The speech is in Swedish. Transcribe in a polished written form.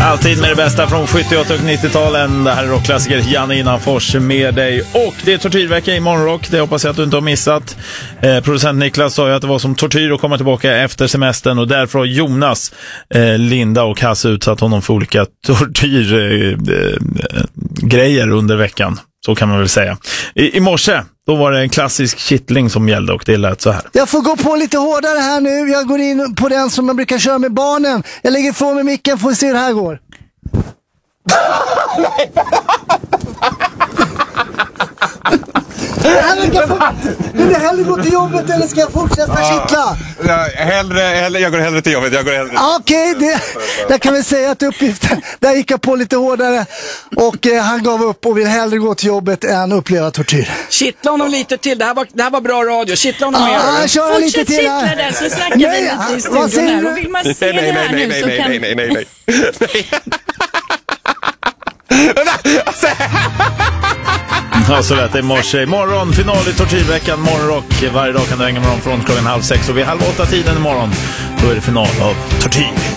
Alltid med det bästa från 70-, 80- och 90-talen. Det här är rockklassiker Janne Innanfors med dig. Och det är tortyrvecka i Morgonrock. Det hoppas jag att du inte har missat. Producent Niklas sa ju att det var som tortyr att komma tillbaka efter semestern. Och därför har Jonas, Linda och Hasse utsatt honom för olika tortyrgrejer under veckan. Så kan man väl säga. I morse, då var det en klassisk kittling som gällde och det lät så här. Jag får gå på lite hårdare här nu. Jag går in på den som man brukar köra med barnen. Jag lägger ifrån mig micken, får se hur det här går. Vill du hellre gå till jobbet eller ska jag fortsätta kittla? Jag går hellre till jobbet. Okej, där kan vi säga att uppgiften, där gick jag på lite hårdare och han gav upp och vill hellre gå till jobbet än uppleva tortyr. Kittla honom lite till, det här var bra radio. Kittla honom mer. Kör lite till här. Fortsätt kittla där så snackar vi lite i studion här. Och vill man se det här nu så kan... Nej. Ja, så lät det i morse. Imorgon, final i tortyrveckan, Morgonrock. Varje dag kan du hänga med dem från 7:30 och vid 7:30 tiden imorgon. Då är det final av tortyr.